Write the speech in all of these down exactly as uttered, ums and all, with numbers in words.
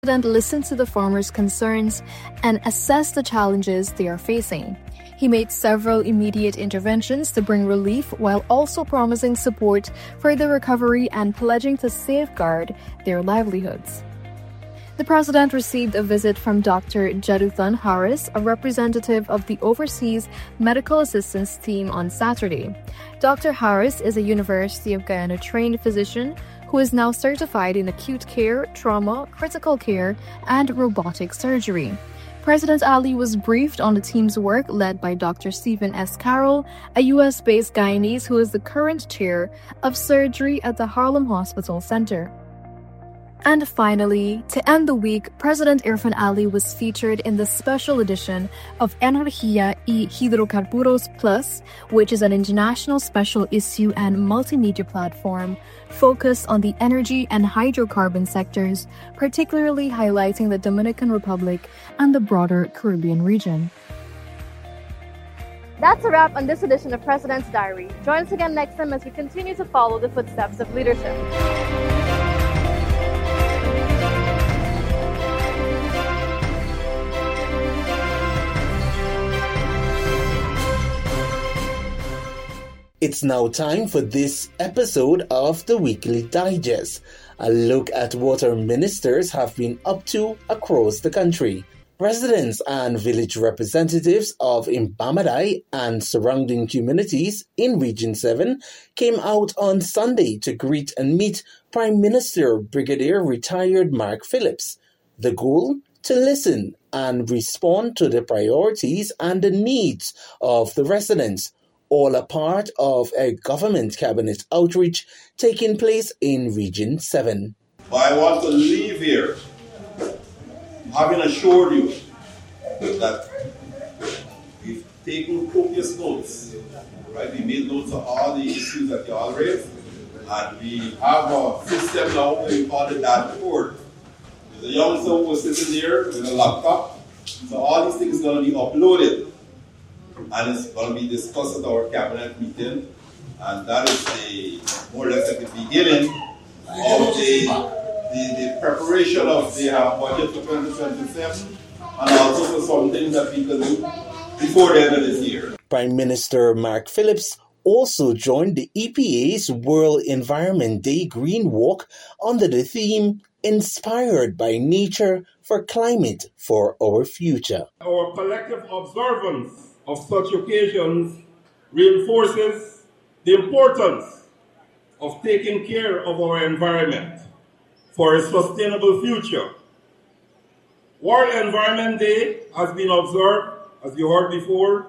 President listened to the farmers' concerns and assessed the challenges they are facing. He made several immediate interventions to bring relief while also promising support for the recovery and pledging to safeguard their livelihoods. The president received a visit from Doctor Jeduthan Harris, a representative of the Overseas Medical Assistance Team, on Saturday. Doctor Harris is a University of Guyana trained physician who is now certified in acute care, trauma, critical care, and robotic surgery. President Ali was briefed on the team's work led by Doctor Stephen S. Carroll, a U S-based Guyanese who is the current chair of surgery at the Harlem Hospital Center. And finally, to end the week, President Irfaan Ali was featured in the special edition of Energía y Hidrocarburos Plus, which is an international special issue and multimedia platform focused on the energy and hydrocarbon sectors, particularly highlighting the Dominican Republic and the broader Caribbean region. That's a wrap on this edition of President's Diary. Join us again next time as we continue to follow the footsteps of leadership. It's now time for this episode of the Weekly Digest, a look at what our ministers have been up to across the country. Residents and village representatives of Mbamadai and surrounding communities in Region seven came out on Sunday to greet and meet Prime Minister Brigadier Retired Mark Phillips. The goal? To listen and respond to the priorities and the needs of the residents, all a part of a government cabinet outreach taking place in Region seven. But I want to leave here having assured you that we've taken copious notes, right? We made notes of all the issues that you all raised, and we have a system now where we call it dashboard. There's a youngster who was sitting there with a laptop, so all these things are going to be uploaded. And it's going to be discussed at our cabinet meeting, and that is a more or less at the beginning of the, the, the preparation of the uh, budget for twenty twenty-seven, and also for some things that we can do before the end of this year. Prime Minister Mark Phillips also joined the E P A's World Environment Day Green Walk under the theme Inspired by Nature for Climate for Our Future. Our collective observance of such occasions reinforces the importance of taking care of our environment for a sustainable future. World Environment Day has been observed, as you heard before,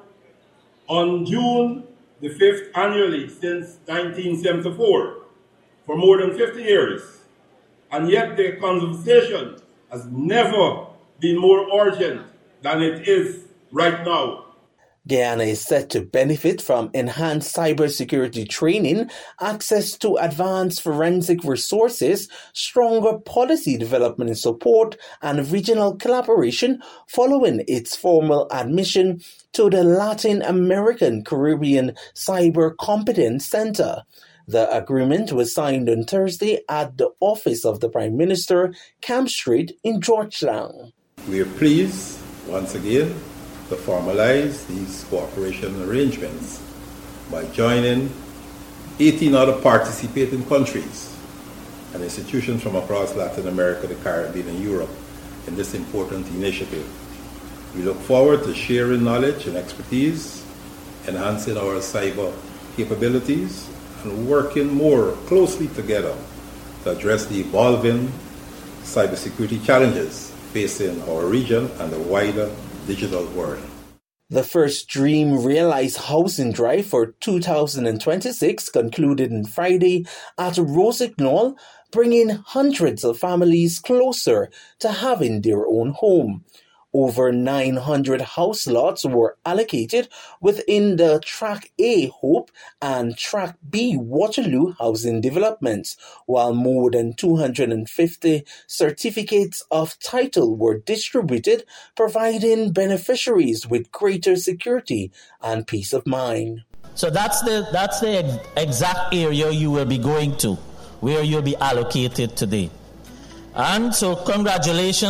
on June the fifth annually since nineteen seventy-four, for more than fifty years. And yet the conversation has never been more urgent than it is right now. Guyana is set to benefit from enhanced cybersecurity training, access to advanced forensic resources, stronger policy development and support, and regional collaboration following its formal admission to the Latin American Caribbean Cyber Competence Center. The agreement was signed on Thursday at the office of the Prime Minister, Camp Street in Georgetown. We are pleased, once again, to formalize these cooperation arrangements by joining eighteen other participating countries and institutions from across Latin America, the Caribbean, and Europe in this important initiative. We look forward to sharing knowledge and expertise, enhancing our cyber capabilities, and working more closely together to address the evolving cybersecurity challenges facing our region and the wider digital world. The first Dream Realize Housing Drive for two thousand twenty-six concluded on Friday at Rossignol, bringing hundreds of families closer to having their own home. Over nine hundred house lots were allocated within the Track A Hope and Track B Waterloo housing developments, while more than two hundred fifty certificates of title were distributed, providing beneficiaries with greater security and peace of mind. So that's the that's the ex- exact area you will be going to, where you'll be allocated today. And so congratulations.